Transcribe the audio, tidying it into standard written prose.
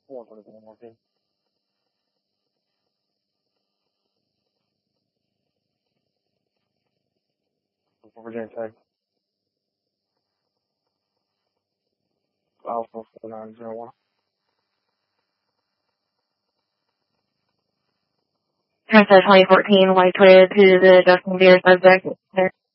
Virginia Tech. Alpha 4901. Transfer 2014 white Toyota to the Justin Beer subject.